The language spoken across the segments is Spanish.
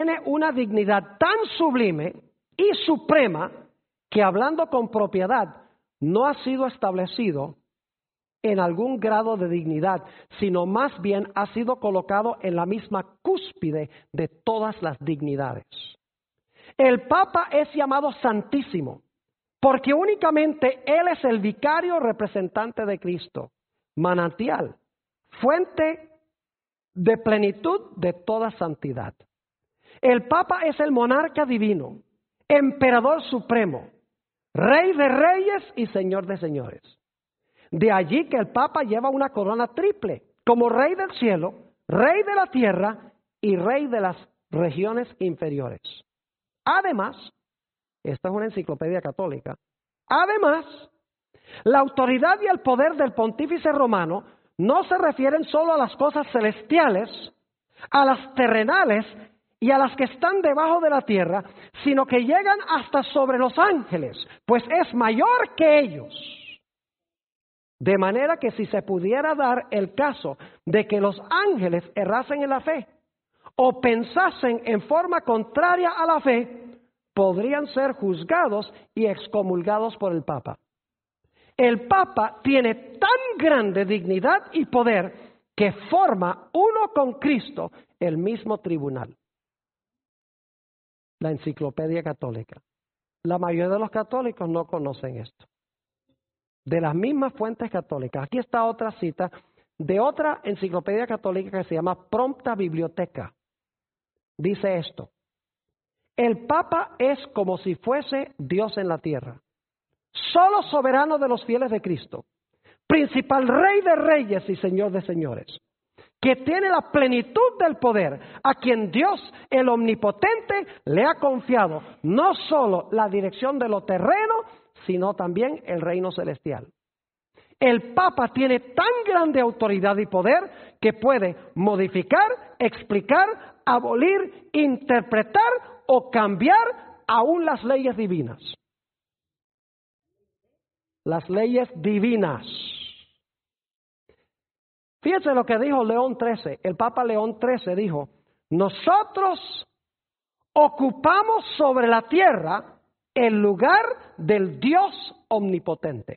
tiene una dignidad tan sublime y suprema que, hablando con propiedad, no ha sido establecido en algún grado de dignidad, sino más bien ha sido colocado en la misma cúspide de todas las dignidades. El Papa es llamado Santísimo, porque únicamente Él es el vicario representante de Cristo, manantial, fuente de plenitud de toda santidad. El Papa es el monarca divino, emperador supremo, Rey de reyes y Señor de señores. De allí que el Papa lleva una corona triple, como Rey del cielo, Rey de la tierra y Rey de las regiones inferiores. Además, esta es una enciclopedia católica, además, la autoridad y el poder del pontífice romano no se refieren solo a las cosas celestiales, a las terrenales y a las que están debajo de la tierra, sino que llegan hasta sobre los ángeles, pues es mayor que ellos. De manera que si se pudiera dar el caso de que los ángeles errasen en la fe o pensasen en forma contraria a la fe, podrían ser juzgados y excomulgados por el Papa. El Papa tiene tan grande dignidad y poder que forma uno con Cristo el mismo tribunal. La enciclopedia católica. La mayoría de los católicos no conocen esto. De las mismas fuentes católicas. Aquí está otra cita de otra enciclopedia católica que se llama Prompta Biblioteca. Dice esto: el Papa es como si fuese Dios en la tierra, solo soberano de los fieles de Cristo, principal Rey de reyes y Señor de señores, que tiene la plenitud del poder, a quien Dios, el Omnipotente, le ha confiado no solo la dirección de lo terreno, sino también el reino celestial. El Papa tiene tan grande autoridad y poder que puede modificar, explicar, abolir, interpretar o cambiar aún las leyes divinas. Las leyes divinas. Fíjense lo que dijo León XIII. El Papa León XIII dijo: nosotros ocupamos sobre la tierra el lugar del Dios omnipotente.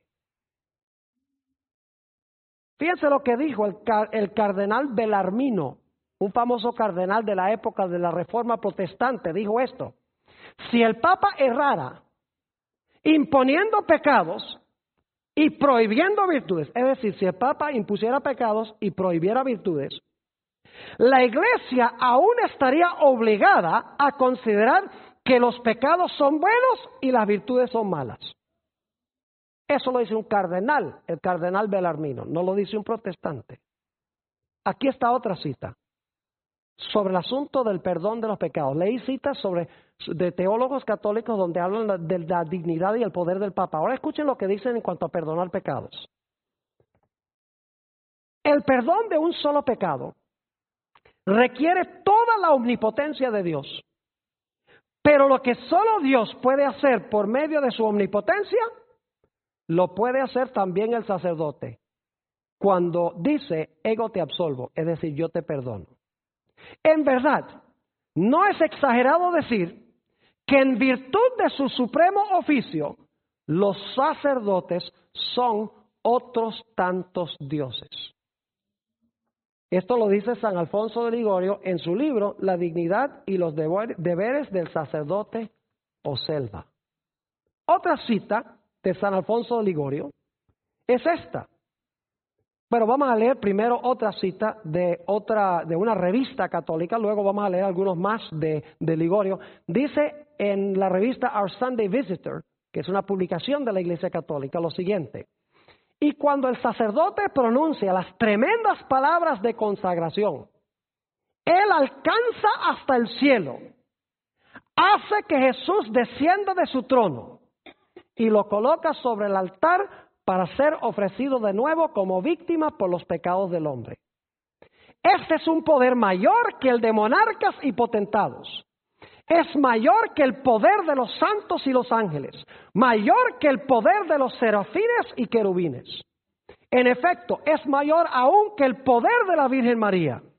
Fíjense lo que dijo el cardenal Bellarmino, un famoso cardenal de la época de la Reforma Protestante. Dijo esto: si el Papa errara imponiendo pecados y prohibiendo virtudes, es decir, si el Papa impusiera pecados y prohibiera virtudes, la Iglesia aún estaría obligada a considerar que los pecados son buenos y las virtudes son malas. Eso lo dice un cardenal, el cardenal Bellarmino, no lo dice un protestante. Aquí está otra cita sobre el asunto del perdón de los pecados. Leí citas de teólogos católicos donde hablan de la dignidad y el poder del Papa. Ahora escuchen lo que dicen en cuanto a perdonar pecados. El perdón de un solo pecado requiere toda la omnipotencia de Dios. Pero lo que solo Dios puede hacer por medio de su omnipotencia, lo puede hacer también el sacerdote. Cuando dice, ego te absolvo, es decir, yo te perdono. En verdad, no es exagerado decir que en virtud de su supremo oficio, los sacerdotes son otros tantos dioses. Esto lo dice San Alfonso de Ligorio en su libro La dignidad y los deberes del sacerdote o selva. Otra cita de San Alfonso de Ligorio es esta. Pero vamos a leer primero otra cita de una revista católica, luego vamos a leer algunos más de Ligorio. Dice en la revista Our Sunday Visitor, que es una publicación de la Iglesia Católica, lo siguiente: y cuando el sacerdote pronuncia las tremendas palabras de consagración, él alcanza hasta el cielo, hace que Jesús descienda de su trono y lo coloca sobre el altar para ser ofrecido de nuevo como víctima por los pecados del hombre. Este es un poder mayor que el de monarcas y potentados. Es mayor que el poder de los santos y los ángeles, mayor que el poder de los serafines y querubines. En efecto, es mayor aún que el poder de la Virgen María,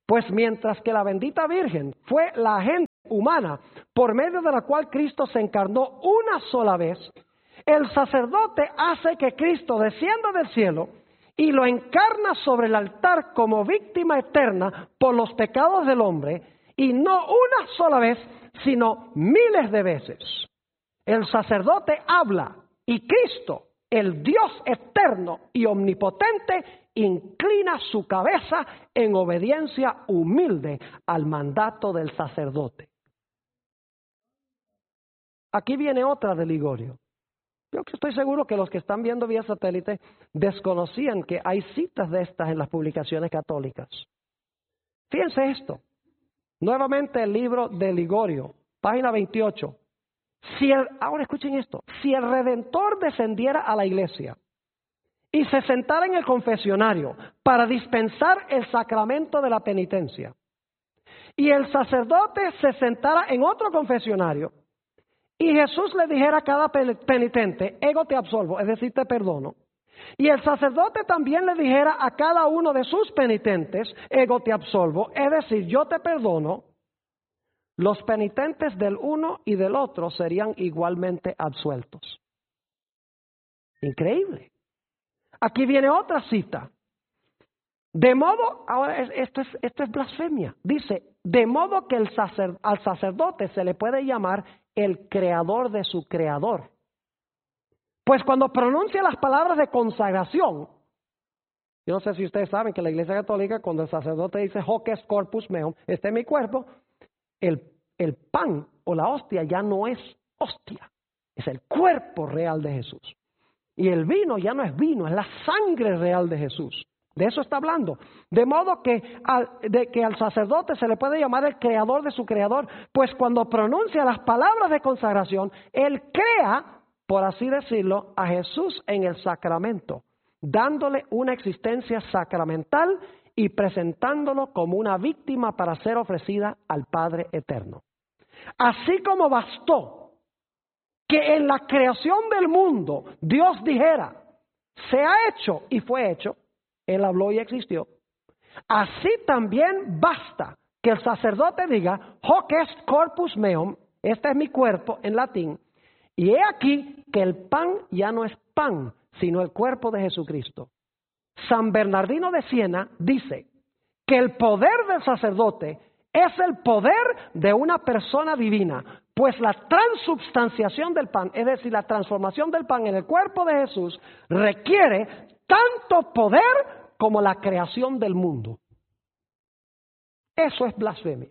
Pues mientras que la bendita Virgen fue la agente humana por medio de la cual Cristo se encarnó una sola vez, el sacerdote hace que Cristo descienda del cielo y lo encarna sobre el altar como víctima eterna por los pecados del hombre, y no una sola vez, sino miles de veces. El sacerdote habla y Cristo, el Dios eterno y omnipotente, inclina su cabeza en obediencia humilde al mandato del sacerdote. Aquí viene otra de Ligorio. Yo estoy seguro que los que están viendo vía satélite desconocían que hay citas de estas en las publicaciones católicas. Fíjense esto. Nuevamente el libro de Ligorio, página 28. Ahora escuchen esto. Si el Redentor descendiera a la iglesia y se sentara en el confesionario para dispensar el sacramento de la penitencia, y el sacerdote se sentara en otro confesionario, y Jesús le dijera a cada penitente, ego te absolvo, es decir, te perdono, y el sacerdote también le dijera a cada uno de sus penitentes, ego te absolvo, es decir, yo te perdono, los penitentes del uno y del otro serían igualmente absueltos. Increíble. Aquí viene otra cita. De modo, ahora esto es blasfemia. Dice, de modo que al sacerdote se le puede llamar el creador de su creador. Pues cuando pronuncia las palabras de consagración, yo no sé si ustedes saben que la Iglesia Católica, cuando el sacerdote dice hoc est corpus meum, este es mi cuerpo, el pan o la hostia ya no es hostia, es el cuerpo real de Jesús. Y el vino ya no es vino, es la sangre real de Jesús. De eso está hablando. De modo que al sacerdote se le puede llamar el creador de su creador, pues cuando pronuncia las palabras de consagración, él crea, por así decirlo, a Jesús en el sacramento, dándole una existencia sacramental y presentándolo como una víctima para ser ofrecida al Padre Eterno. Así como bastó que en la creación del mundo Dios dijera, se ha hecho y fue hecho, Él habló y existió, así también basta que el sacerdote diga, hoc est corpus meum, este es mi cuerpo en latín, y he aquí que el pan ya no es pan, sino el cuerpo de Jesucristo. San Bernardino de Siena dice que el poder del sacerdote es el poder de una persona divina, pues la transubstanciación del pan, es decir, la transformación del pan en el cuerpo de Jesús, requiere tanto poder como la creación del mundo. Eso es blasfemia.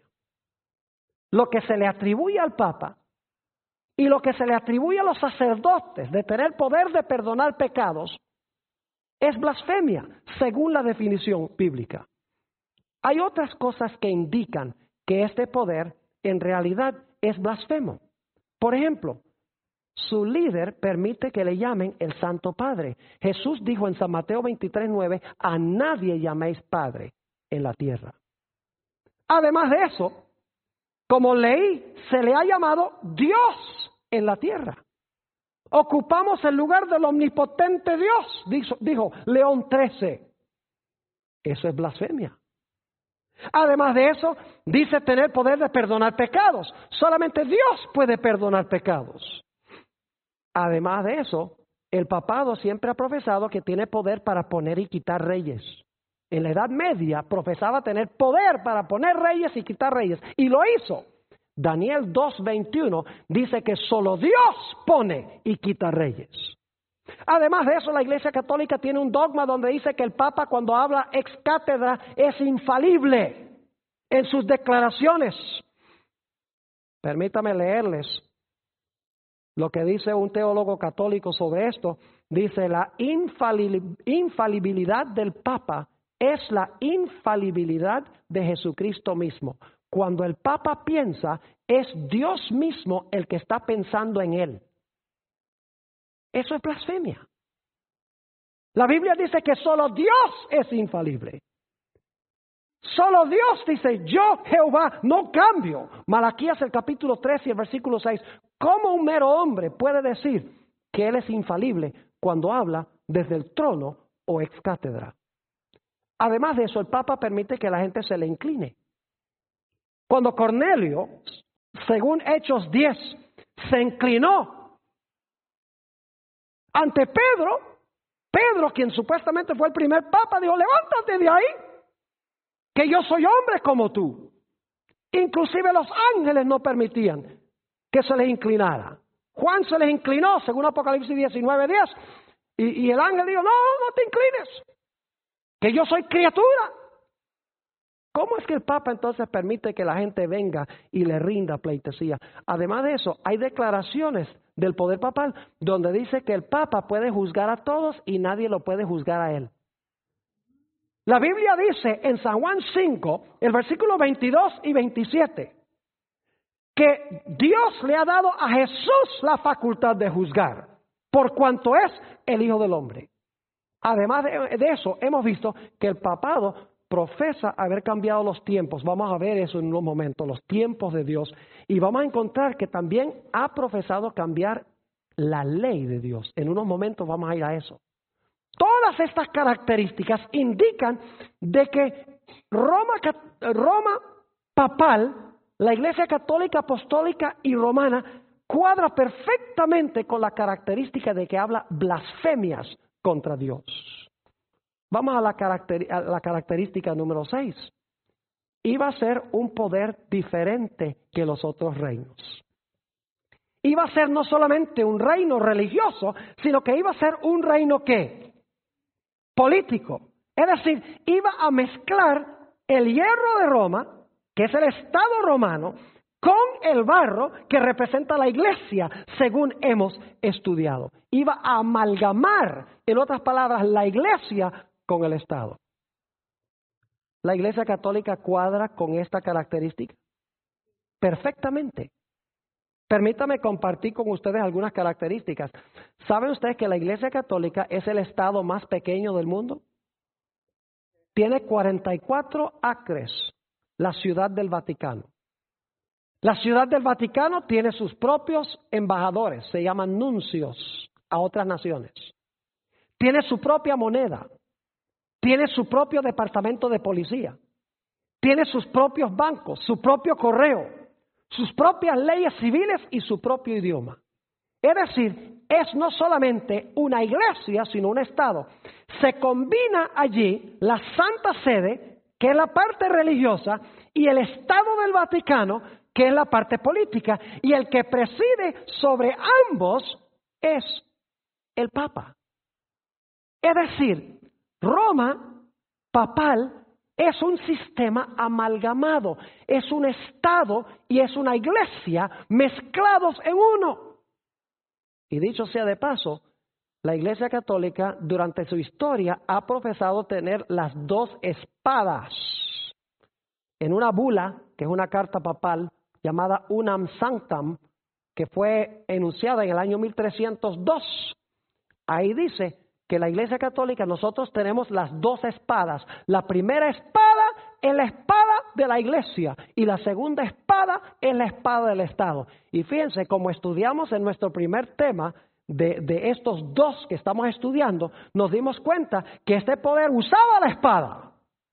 Lo que se le atribuye al Papa y lo que se le atribuye a los sacerdotes de tener poder de perdonar pecados es blasfemia, según la definición bíblica. Hay otras cosas que indican que este poder en realidad es blasfemo. Por ejemplo, su líder permite que le llamen el Santo Padre. Jesús dijo en San Mateo 23:9, a nadie llaméis Padre en la tierra. Además de eso, como leí, se le ha llamado Dios en la tierra. Ocupamos el lugar del omnipotente Dios, dijo León XIII. Eso es blasfemia. Además de eso, dice tener poder de perdonar pecados. Solamente Dios puede perdonar pecados. Además de eso, el papado siempre ha profesado que tiene poder para poner y quitar reyes. En la Edad Media profesaba tener poder para poner reyes y quitar reyes. Y lo hizo. Daniel 2:21 dice que solo Dios pone y quita reyes. Además de eso, la Iglesia Católica tiene un dogma donde dice que el Papa, cuando habla ex cátedra, es infalible en sus declaraciones. Permítame leerles lo que dice un teólogo católico sobre esto. Dice, la infalibilidad del Papa es la infalibilidad de Jesucristo mismo. Cuando el Papa piensa, es Dios mismo el que está pensando en él. Eso es blasfemia. La Biblia dice que solo Dios es infalible. Solo Dios dice, yo Jehová no cambio. Malaquías el capítulo 3 y el versículo 6. ¿Cómo un mero hombre puede decir que él es infalible cuando habla desde el trono o ex cátedra? Además de eso, el Papa permite que la gente se le incline. Cuando Cornelio, según Hechos 10, se inclinó ante Pedro, Pedro, quien supuestamente fue el primer Papa, dijo, levántate de ahí, que yo soy hombre como tú. Inclusive los ángeles no permitían que se les inclinara. Juan se les inclinó, según Apocalipsis 19:10, y el ángel dijo, no te inclines, que yo soy criatura. ¿Cómo es que el Papa entonces permite que la gente venga y le rinda pleitesía? Además de eso, hay declaraciones del poder papal donde dice que el Papa puede juzgar a todos y nadie lo puede juzgar a él. La Biblia dice en San Juan 5, el versículo 22 y 27, que Dios le ha dado a Jesús la facultad de juzgar, por cuanto es el Hijo del Hombre. Además de eso, hemos visto que el papado profesa haber cambiado los tiempos. Vamos a ver eso en unos momentos, los tiempos de Dios. Y vamos a encontrar que también ha profesado cambiar la ley de Dios. En unos momentos vamos a ir a eso. Todas estas características indican de que Roma papal, la Iglesia Católica, Apostólica y Romana, cuadra perfectamente con la característica de que habla blasfemias contra Dios. Vamos a la característica número 6. Iba a ser un poder diferente que los otros reinos. Iba a ser no solamente un reino religioso, sino que iba a ser un reino ¿qué? Político. Es decir, iba a mezclar el hierro de Roma, que es el Estado romano, con el barro que representa la iglesia, según hemos estudiado. Iba a amalgamar, en otras palabras, la iglesia con el Estado. ¿La Iglesia Católica cuadra con esta característica? Perfectamente. Permítame compartir con ustedes algunas características. ¿Saben ustedes que la Iglesia Católica es el Estado más pequeño del mundo? Tiene 44 acres, la Ciudad del Vaticano. La Ciudad del Vaticano tiene sus propios embajadores, se llaman nuncios a otras naciones. Tiene su propia moneda. Tiene su propio departamento de policía, tiene sus propios bancos, su propio correo, sus propias leyes civiles y su propio idioma. Es decir, es no solamente una iglesia, sino un Estado. Se combina allí la Santa Sede, que es la parte religiosa, y el Estado del Vaticano, que es la parte política, y el que preside sobre ambos es el Papa. Es decir, Roma papal es un sistema amalgamado, es un Estado y es una iglesia mezclados en uno. Y dicho sea de paso, la Iglesia Católica durante su historia ha profesado tener las dos espadas. En una bula, que es una carta papal llamada Unam Sanctam, que fue enunciada en el año 1302, ahí dice que la Iglesia Católica nosotros tenemos las dos espadas. La primera espada es la espada de la Iglesia y la segunda espada es la espada del Estado. Y fíjense, como estudiamos en nuestro primer tema de estos dos que estamos estudiando, nos dimos cuenta que este poder usaba la espada.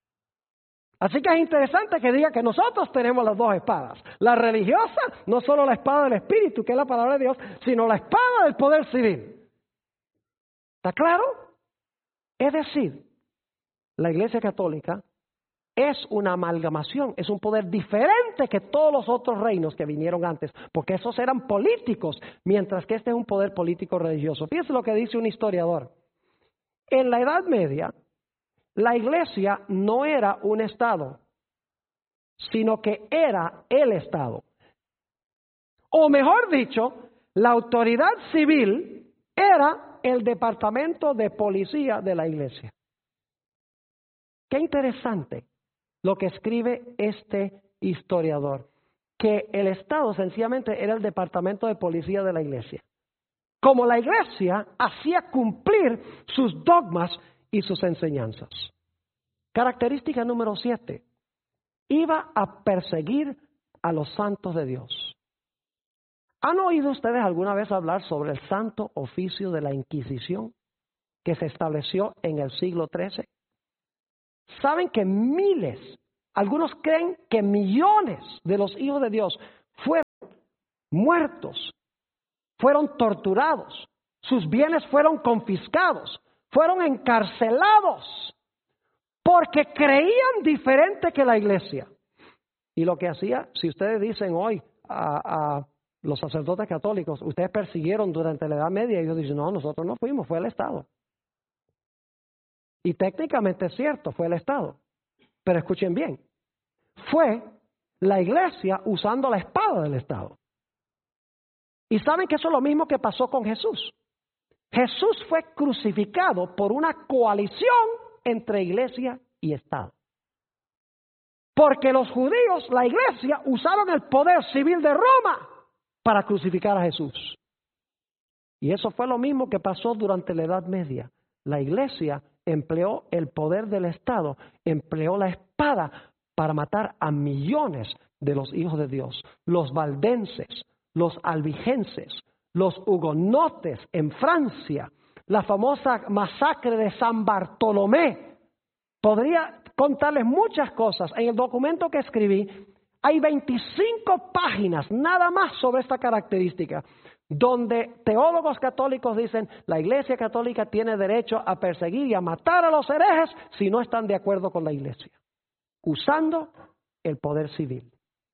Así que es interesante que diga que nosotros tenemos las dos espadas. La religiosa, no solo la espada del Espíritu, que es la palabra de Dios, sino la espada del poder civil. ¿Está claro? Es decir, la Iglesia Católica es una amalgamación, es un poder diferente que todos los otros reinos que vinieron antes, porque esos eran políticos, mientras que este es un poder político religioso. Fíjense lo que dice un historiador. En la Edad Media, la Iglesia no era un Estado, sino que era el Estado. O mejor dicho, la autoridad civil era el departamento de policía de la iglesia. Qué interesante lo que escribe este historiador, que el Estado sencillamente era el departamento de policía de la iglesia. Como la iglesia hacía cumplir sus dogmas y sus enseñanzas. Característica número 7. Iba a perseguir a los santos de Dios. ¿Han oído ustedes alguna vez hablar sobre el santo oficio de la Inquisición que se estableció en el siglo XIII? saben que miles, algunos creen que millones de los hijos de Dios fueron muertos, fueron torturados, sus bienes fueron confiscados, fueron encarcelados, porque creían diferente que la iglesia. Y lo que hacía, si ustedes dicen hoy a los sacerdotes católicos, ustedes persiguieron durante la Edad Media, y ellos dicen, no, nosotros no fuimos, fue el Estado. Y técnicamente es cierto, fue el Estado. Pero escuchen bien, fue la iglesia usando la espada del Estado. Y saben que eso es lo mismo que pasó con Jesús. Jesús fue crucificado por una coalición entre iglesia y Estado. Porque los judíos, la iglesia, usaron el poder civil de Roma para crucificar a Jesús. Y eso fue lo mismo que pasó durante la Edad Media. La iglesia empleó el poder del Estado, empleó la espada para matar a millones de los hijos de Dios. Los valdenses, los albigenses, los hugonotes en Francia, la famosa masacre de San Bartolomé. Podría contarles muchas cosas. En el documento que escribí hay 25 páginas nada más sobre esta característica, donde teólogos católicos dicen la Iglesia Católica tiene derecho a perseguir y a matar a los herejes si no están de acuerdo con la Iglesia, usando el poder civil.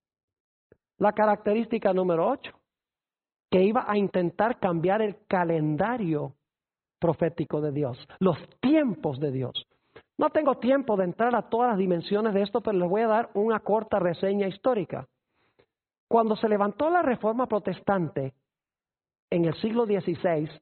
La característica número 8, que iba a intentar cambiar el calendario profético de Dios, los tiempos de Dios. No tengo tiempo de entrar a todas las dimensiones de esto, pero les voy a dar una corta reseña histórica. Cuando se levantó la Reforma Protestante en el siglo XVI,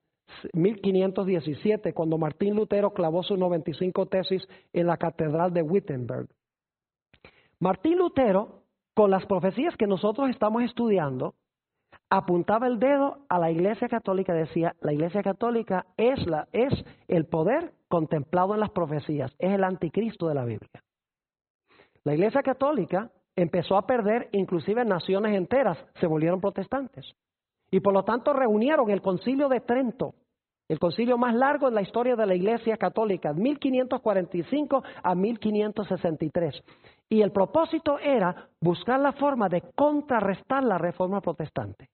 1517, cuando Martín Lutero clavó sus 95 tesis en la Catedral de Wittenberg, Martín Lutero, con las profecías que nosotros estamos estudiando, apuntaba el dedo a la Iglesia Católica y decía, la Iglesia Católica es el poder contemplado en las profecías, es el anticristo de la Biblia. La Iglesia Católica empezó a perder, inclusive naciones enteras se volvieron protestantes. Y por lo tanto reunieron el Concilio de Trento, el concilio más largo en la historia de la Iglesia Católica, 1545 a 1563. Y el propósito era buscar la forma de contrarrestar la Reforma Protestante.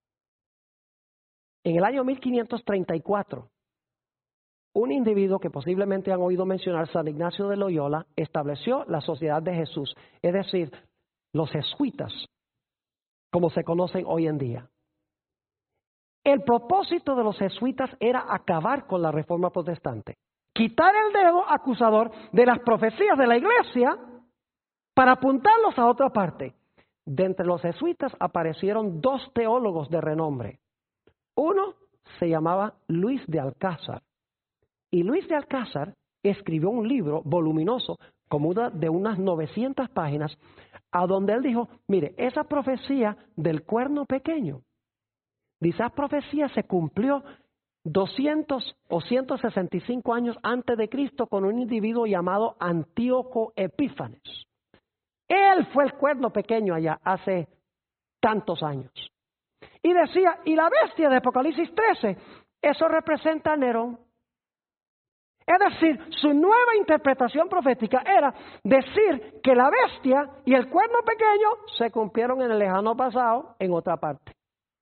En el año 1534, un individuo que posiblemente han oído mencionar, San Ignacio de Loyola, estableció la Sociedad de Jesús, es decir, los jesuitas, como se conocen hoy en día. El propósito de los jesuitas era acabar con la Reforma Protestante, quitar el dedo acusador de las profecías de la Iglesia para apuntarlos a otra parte. De entre los jesuitas aparecieron dos teólogos de renombre. Uno se llamaba Luis de Alcázar. Y Luis de Alcázar escribió un libro voluminoso, como de unas 900 páginas, a donde él dijo, mire, esa profecía del cuerno pequeño, esa profecía se cumplió 200 o 165 años antes de Cristo con un individuo llamado Antíoco Epífanes. Él fue el cuerno pequeño allá hace tantos años. Y decía, y la bestia de Apocalipsis 13, eso representa a Nerón. Es decir, su nueva interpretación profética era decir que la bestia y el cuerno pequeño se cumplieron en el lejano pasado en otra parte.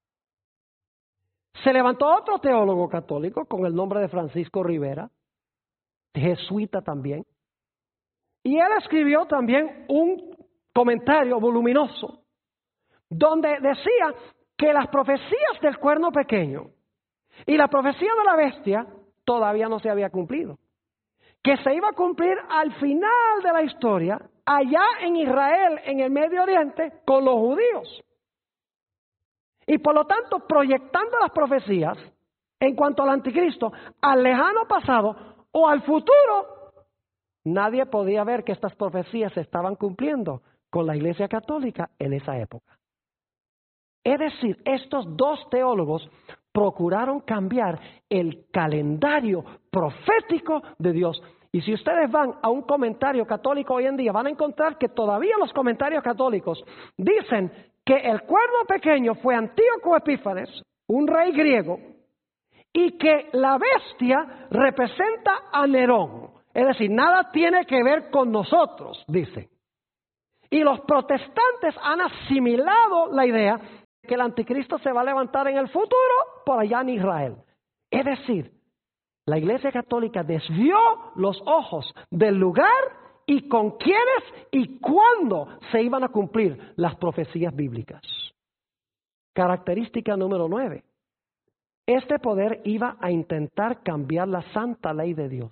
Se levantó otro teólogo católico con el nombre de Francisco Rivera, jesuita también, y él escribió también un comentario voluminoso donde decía que las profecías del cuerno pequeño y la profecía de la bestia todavía no se había cumplido, que se iba a cumplir al final de la historia allá en Israel, en el Medio Oriente, con los judíos. Y por lo tanto, proyectando las profecías en cuanto al anticristo al lejano pasado o al futuro, nadie podía ver que estas profecías se estaban cumpliendo con la Iglesia Católica en esa época. Es decir, estos dos teólogos procuraron cambiar el calendario profético de Dios. Y si ustedes van a un comentario católico hoy en día, van a encontrar que todavía los comentarios católicos dicen que el cuerno pequeño fue Antíoco Epífanes, un rey griego, y que la bestia representa a Nerón. Es decir, nada tiene que ver con nosotros, dice. Y los protestantes han asimilado la idea que el anticristo se va a levantar en el futuro por allá en Israel. Es decir, la Iglesia Católica desvió los ojos del lugar y con quiénes y cuándo se iban a cumplir las profecías bíblicas. Característica número 9. Este poder iba a intentar cambiar la santa ley de Dios.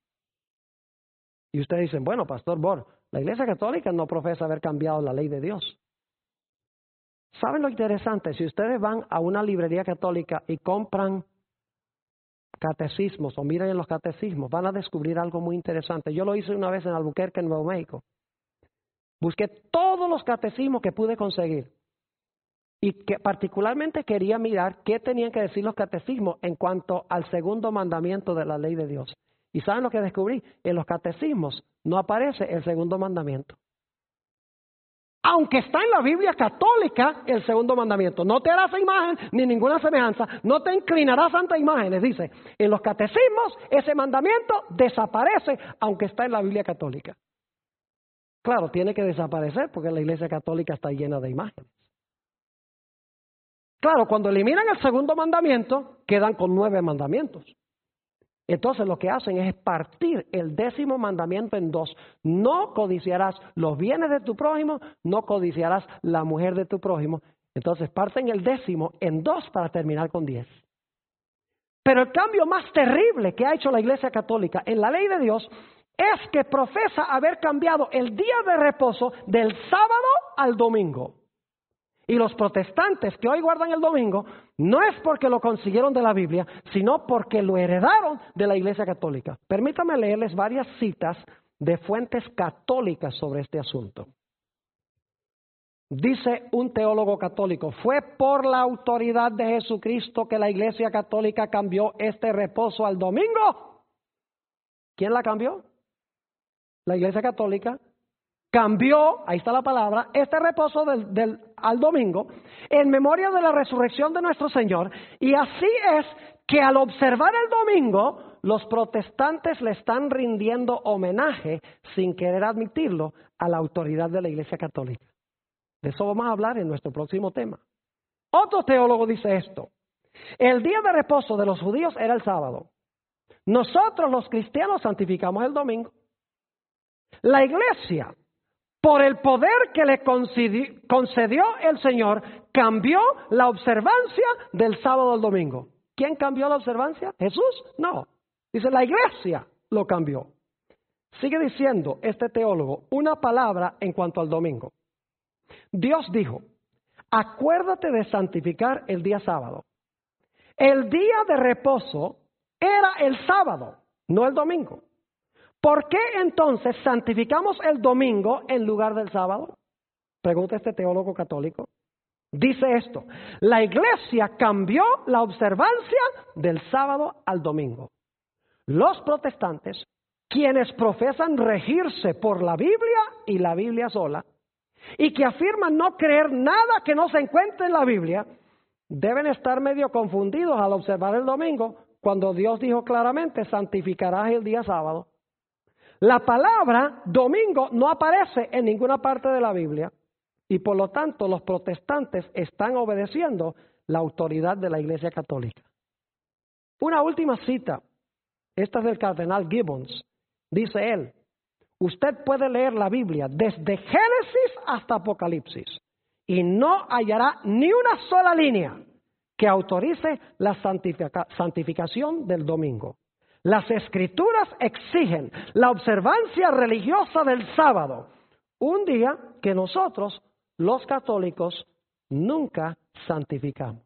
Y ustedes dicen, bueno, Pastor Bor, la Iglesia Católica no profesa haber cambiado la ley de Dios. ¿Saben lo interesante? Si ustedes van a una librería católica y compran catecismos o miran en los catecismos, van a descubrir algo muy interesante. Yo lo hice una vez en Albuquerque, en Nuevo México. Busqué todos los catecismos que pude conseguir y que particularmente quería mirar qué tenían que decir los catecismos en cuanto al segundo mandamiento de la ley de Dios. ¿Y saben lo que descubrí? En los catecismos no aparece el segundo mandamiento. Aunque está en la Biblia católica el segundo mandamiento. No te harás imagen ni ninguna semejanza, no te inclinarás ante imágenes, dice. En los catecismos ese mandamiento desaparece, aunque está en la Biblia católica. Claro, tiene que desaparecer porque la Iglesia Católica está llena de imágenes. Claro, cuando eliminan el segundo mandamiento, quedan con 9 mandamientos. Entonces lo que hacen es partir el 10º mandamiento en 2. No codiciarás los bienes de tu prójimo, no codiciarás la mujer de tu prójimo. Entonces parten el 10º en 2 para terminar con 10. Pero el cambio más terrible que ha hecho la Iglesia Católica en la ley de Dios es que profesa haber cambiado el día de reposo del sábado al domingo. Y los protestantes que hoy guardan el domingo no es porque lo consiguieron de la Biblia, sino porque lo heredaron de la Iglesia Católica. Permítanme leerles varias citas de fuentes católicas sobre este asunto. Dice un teólogo católico, fue por la autoridad de Jesucristo que la Iglesia Católica cambió este reposo al domingo. ¿Quién la cambió? La Iglesia Católica cambió, ahí está la palabra, este reposo al domingo en memoria de la resurrección de nuestro Señor. Y así es que al observar el domingo, los protestantes le están rindiendo homenaje, sin querer admitirlo, a la autoridad de la Iglesia Católica. De eso vamos a hablar en nuestro próximo tema. Otro teólogo dice esto: el día de reposo de los judíos era el sábado. Nosotros los cristianos santificamos el domingo. La Iglesia, por el poder que le concedió el Señor, cambió la observancia del sábado al domingo. ¿Quién cambió la observancia? ¿Jesús? No. Dice, la Iglesia lo cambió. Sigue diciendo este teólogo una palabra en cuanto al domingo. Dios dijo, acuérdate de santificar el día sábado. El día de reposo era el sábado, no el domingo. ¿Por qué entonces santificamos el domingo en lugar del sábado? Pregunta este teólogo católico. Dice esto: la Iglesia cambió la observancia del sábado al domingo. Los protestantes, quienes profesan regirse por la Biblia y la Biblia sola, y que afirman no creer nada que no se encuentre en la Biblia, deben estar medio confundidos al observar el domingo, cuando Dios dijo claramente, santificarás el día sábado. La palabra domingo no aparece en ninguna parte de la Biblia y por lo tanto los protestantes están obedeciendo la autoridad de la Iglesia Católica. Una última cita, esta es del cardenal Gibbons. Dice él, usted puede leer la Biblia desde Génesis hasta Apocalipsis y no hallará ni una sola línea que autorice la santificación del domingo. Las Escrituras exigen la observancia religiosa del sábado, un día que nosotros, los católicos, nunca santificamos.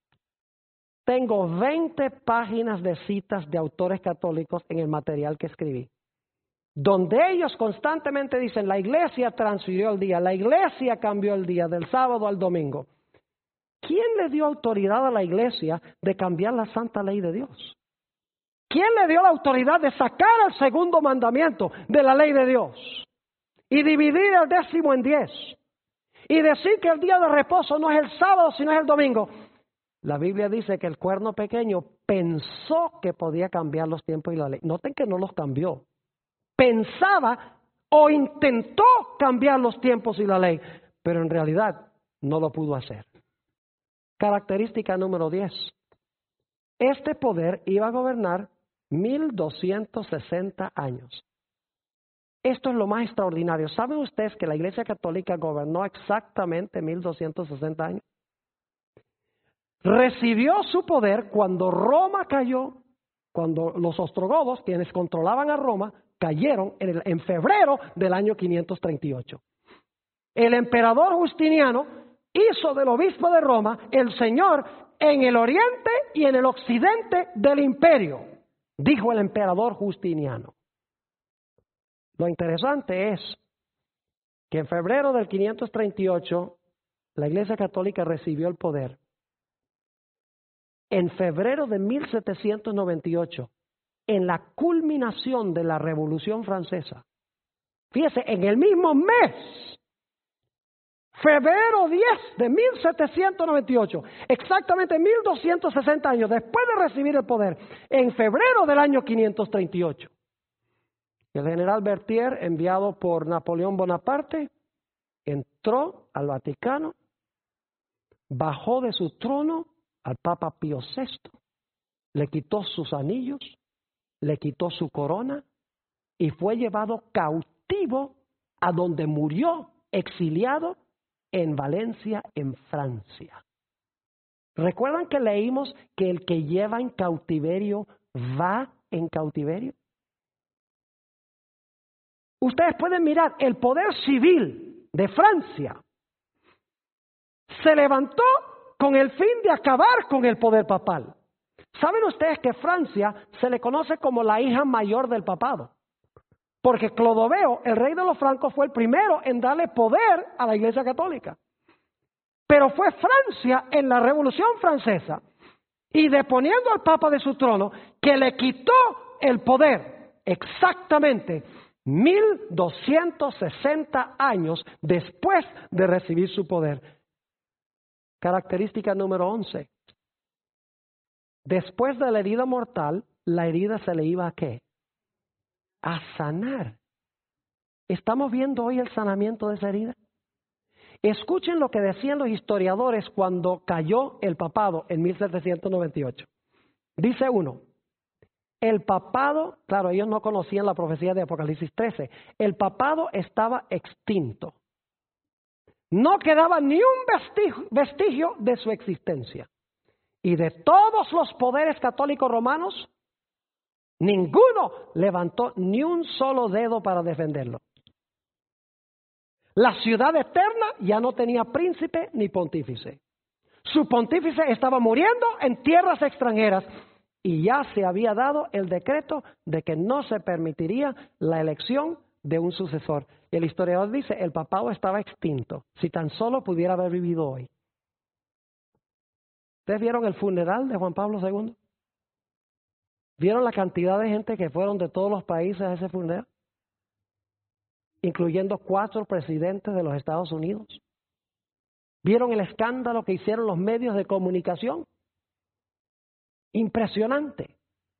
Tengo 20 páginas de citas de autores católicos en el material que escribí, donde ellos constantemente dicen, la Iglesia transfirió el día, la Iglesia cambió el día del sábado al domingo. ¿Quién le dio autoridad a la Iglesia de cambiar la santa ley de Dios? ¿Quién le dio la autoridad de sacar el segundo mandamiento de la ley de Dios y dividir el 10º en 10 y decir que el día de reposo no es el sábado sino es el domingo? La Biblia dice que el cuerno pequeño pensó que podía cambiar los tiempos y la ley. Noten que no los cambió. pensaba o intentó cambiar los tiempos y la ley, pero en realidad no lo pudo hacer. Característica número 10. Este poder iba a gobernar 1260 años. Esto es lo más extraordinario. ¿Saben ustedes que la Iglesia Católica gobernó exactamente 1260 años? Recibió su poder cuando Roma cayó, cuando los ostrogodos, quienes controlaban a Roma, cayeron en febrero del año 538. El emperador Justiniano hizo del obispo de Roma el señor en el oriente y en el occidente del imperio, dijo el emperador Justiniano. Lo interesante es que en febrero del 538 la Iglesia Católica recibió el poder. En febrero de 1798, en la culminación de la Revolución Francesa, fíjese, en el mismo mes, febrero 10 de 1798, exactamente 1260 años después de recibir el poder, en febrero del año 538, el general Berthier, enviado por Napoleón Bonaparte, entró al Vaticano, bajó de su trono al Papa Pío VI, le quitó sus anillos, le quitó su corona y fue llevado cautivo a donde murió exiliado en Valencia, en Francia. ¿Recuerdan que leímos que el que lleva en cautiverio va en cautiverio? Ustedes pueden mirar, el poder civil de Francia se levantó con el fin de acabar con el poder papal. ¿Saben ustedes que Francia se le conoce como la hija mayor del papado? Porque Clodoveo, el rey de los francos, fue el primero en darle poder a la Iglesia Católica. Pero fue Francia en la Revolución Francesa y deponiendo al Papa de su trono que le quitó el poder exactamente 1260 años después de recibir su poder. Característica número 11. Después de la herida mortal, la herida se le iba a ¿qué? A sanar. ¿Estamos viendo hoy el sanamiento de esa herida? Escuchen lo que decían los historiadores cuando cayó el papado en 1798. Dice uno, el papado, claro, ellos no conocían la profecía de Apocalipsis 13, el papado estaba extinto. No quedaba ni un vestigio de su existencia. Y de todos los poderes católicos romanos, ninguno levantó ni un solo dedo para defenderlo. La ciudad eterna ya no tenía príncipe ni pontífice. Su pontífice estaba muriendo en tierras extranjeras y ya se había dado el decreto de que no se permitiría la elección de un sucesor. Y el historiador dice, el papado estaba extinto, si tan solo pudiera haber vivido hoy. ¿Ustedes vieron el funeral de Juan Pablo II? ¿Vieron la cantidad de gente que fueron de todos los países a ese funeral? Incluyendo 4 presidentes de los Estados Unidos. ¿Vieron el escándalo que hicieron los medios de comunicación? Impresionante.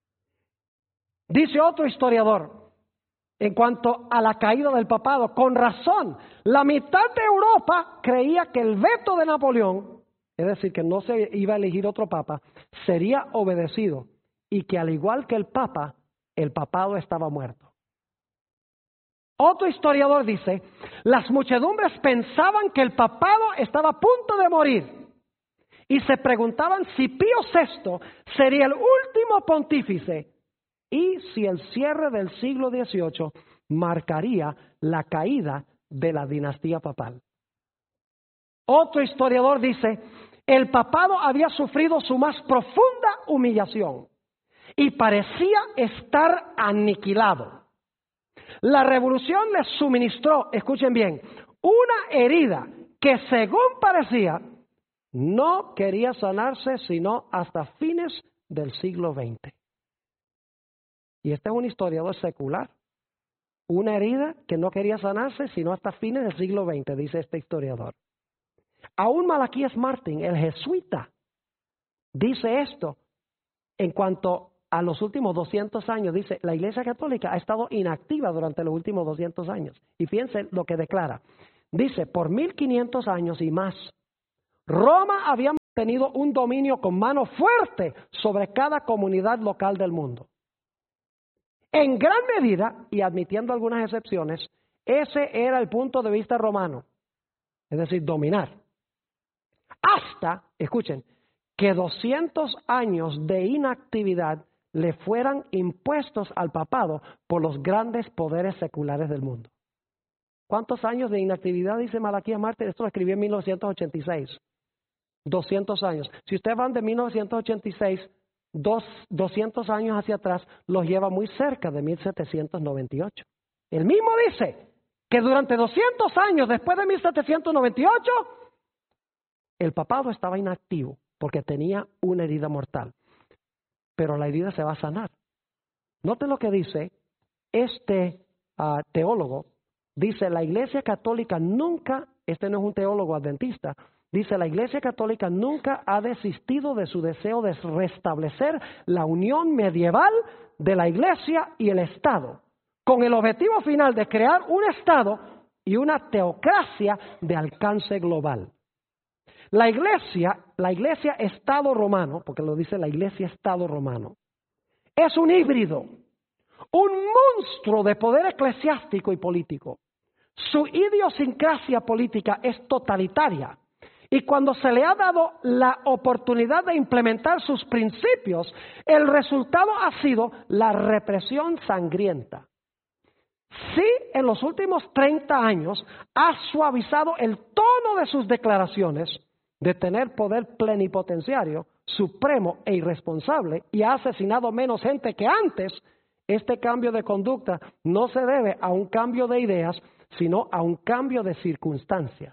Dice otro historiador, en cuanto a la caída del papado, con razón, la mitad de Europa creía que el veto de Napoleón, es decir, que no se iba a elegir otro papa, sería obedecido y que al igual que el papa, el papado estaba muerto. Otro historiador dice, las muchedumbres pensaban que el papado estaba a punto de morir y se preguntaban si Pío VI sería el último pontífice y si el cierre del siglo XVIII marcaría la caída de la dinastía papal. Otro historiador dice, el papado había sufrido su más profunda humillación y parecía estar aniquilado. La revolución les suministró, escuchen bien, una herida que según parecía no quería sanarse sino hasta fines del siglo XX. Y este es un historiador secular. Una herida que no quería sanarse sino hasta fines del siglo XX, dice este historiador. Aún Malaquías Martín, el jesuita, dice esto en cuanto a los últimos 200 años, dice, la Iglesia Católica ha estado inactiva durante los últimos 200 años. Y fíjense lo que declara. Dice, por 1500 años y más, Roma había mantenido un dominio con mano fuerte sobre cada comunidad local del mundo. En gran medida, y admitiendo algunas excepciones, ese era el punto de vista romano, es decir, dominar. Hasta, escuchen, que 200 años de inactividad le fueran impuestos al papado por los grandes poderes seculares del mundo. ¿Cuántos años de inactividad dice Malaquías Mártir? Esto lo escribió en 1986. 200 años. Si ustedes van de 1986, 200 años hacia atrás, los lleva muy cerca de 1798. Él mismo dice que durante 200 años después de 1798, el papado estaba inactivo porque tenía una herida mortal. Pero la herida se va a sanar. Noten lo que dice este teólogo. Dice, la Iglesia Católica nunca, este no es un teólogo adventista, dice, la Iglesia Católica nunca ha desistido de su deseo de restablecer la unión medieval de la Iglesia y el Estado, con el objetivo final de crear un Estado y una teocracia de alcance global. La Iglesia Estado romano, porque lo dice la Iglesia Estado romano, es un híbrido, un monstruo de poder eclesiástico y político. Su idiosincrasia política es totalitaria y cuando se le ha dado la oportunidad de implementar sus principios, el resultado ha sido la represión sangrienta. Sí, en los últimos 30 años ha suavizado el tono de sus declaraciones de tener poder plenipotenciario, supremo e irresponsable y ha asesinado menos gente que antes. Este cambio de conducta no se debe a un cambio de ideas, sino a un cambio de circunstancias.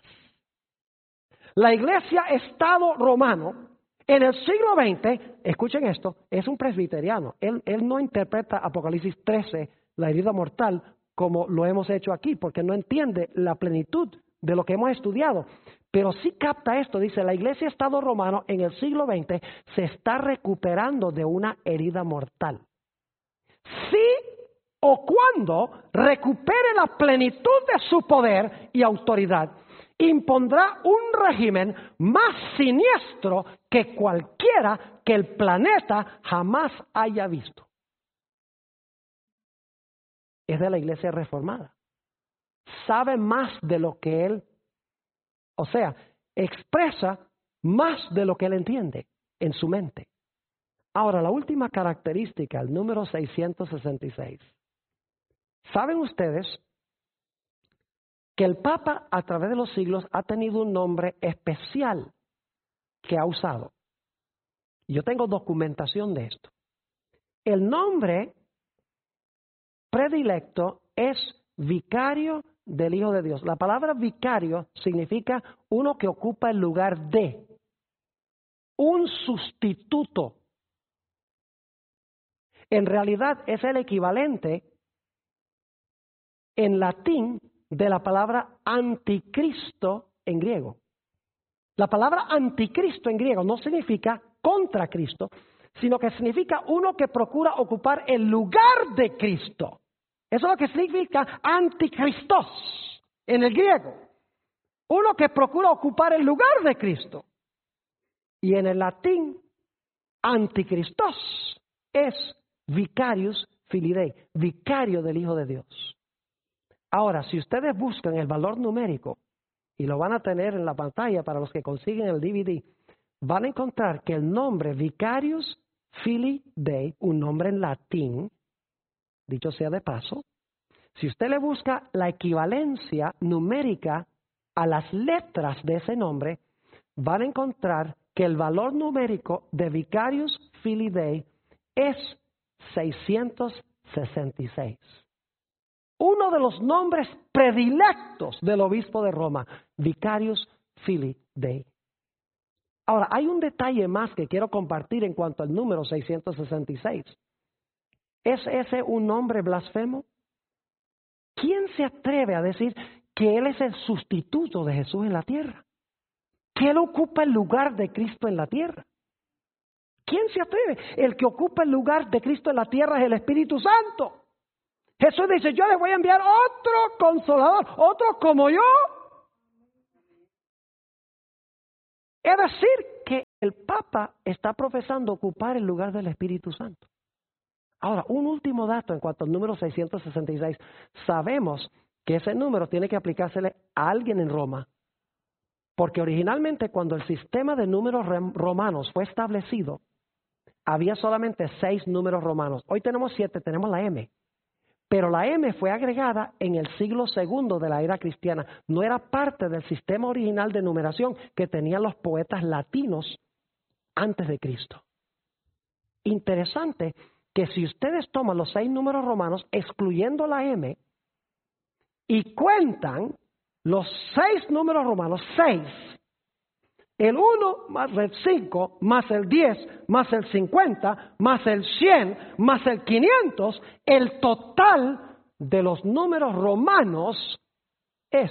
La Iglesia Estado romano en el siglo XX, escuchen esto, es un presbiteriano. Él no interpreta Apocalipsis 13, la herida mortal, como lo hemos hecho aquí, porque no entiende la plenitud de lo que hemos estudiado. Pero sí capta esto, dice, la Iglesia Estado romano en el siglo XX se está recuperando de una herida mortal. Si o cuando recupere la plenitud de su poder y autoridad, impondrá un régimen más siniestro que cualquiera que el planeta jamás haya visto. Es de la Iglesia Reformada. Sabe más de lo que él, expresa más de lo que él entiende en su mente. Ahora, la última característica, el número 666. ¿Saben ustedes que el Papa a través de los siglos ha tenido un nombre especial que ha usado? Yo tengo documentación de esto. El nombre predilecto es vicario del Hijo de Dios. La palabra vicario significa uno que ocupa el lugar de, un sustituto. En realidad es el equivalente en latín de la palabra anticristo en griego. La palabra anticristo en griego no significa contra Cristo, sino que significa uno que procura ocupar el lugar de Cristo. Eso es lo que significa anticristos en el griego. Uno que procura ocupar el lugar de Cristo. Y en el latín, anticristos es vicarius filii Dei, vicario del Hijo de Dios. Ahora, si ustedes buscan el valor numérico, y lo van a tener en la pantalla para los que consiguen el DVD, van a encontrar que el nombre vicarius filii Dei, un nombre en latín, dicho sea de paso, si usted le busca la equivalencia numérica a las letras de ese nombre, van a encontrar que el valor numérico de vicarius filii Dei es 666. Uno de los nombres predilectos del obispo de Roma, vicarius filii Dei. Ahora, hay un detalle más que quiero compartir en cuanto al número 666. ¿Es ese un nombre blasfemo? ¿Quién se atreve a decir que Él es el sustituto de Jesús en la tierra? Que Él ocupa el lugar de Cristo en la tierra. ¿Quién se atreve? El que ocupa el lugar de Cristo en la tierra es el Espíritu Santo. Jesús dice, yo les voy a enviar otro consolador, otro como yo. Es decir, que el Papa está profesando ocupar el lugar del Espíritu Santo. Ahora, un último dato en cuanto al número 666. Sabemos que ese número tiene que aplicársele a alguien en Roma, porque originalmente cuando el sistema de números romanos fue establecido, había solamente 6 números romanos. Hoy tenemos 7, tenemos la M. Pero la M fue agregada en el siglo II de la era cristiana. No era parte del sistema original de numeración que tenían los poetas latinos antes de Cristo. Interesante que si ustedes toman los 6 números romanos, excluyendo la M, y cuentan los 6 números romanos, 6, el 1 más el 5, más el 10, más el 50, más el 100, más el 500, el total de los números romanos es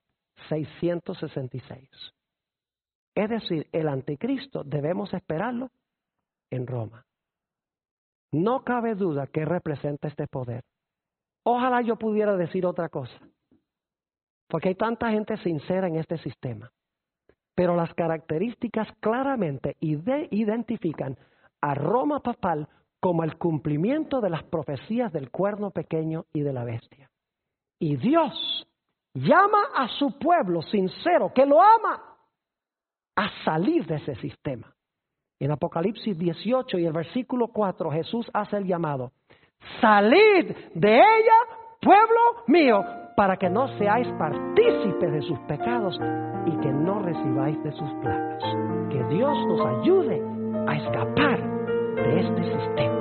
666. Es decir, el anticristo debemos esperarlo en Roma. No cabe duda que representa este poder. Ojalá yo pudiera decir otra cosa, porque hay tanta gente sincera en este sistema. Pero las características claramente identifican a Roma papal como el cumplimiento de las profecías del cuerno pequeño y de la bestia. Y Dios llama a su pueblo sincero, que lo ama, a salir de ese sistema. En Apocalipsis 18 y el versículo 4, Jesús hace el llamado: salid de ella, pueblo mío, para que no seáis partícipes de sus pecados y que no recibáis de sus plagas. Que Dios nos ayude a escapar de este sistema.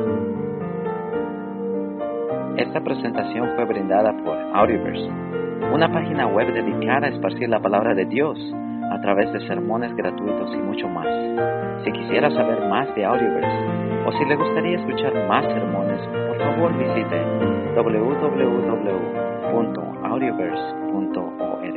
Esta presentación fue brindada por Audioverse, una página web dedicada a esparcir la palabra de Dios a través de sermones gratuitos y mucho más. Si quisiera saber más de Audioverse o si le gustaría escuchar más sermones, por favor visite www.audioverse.org.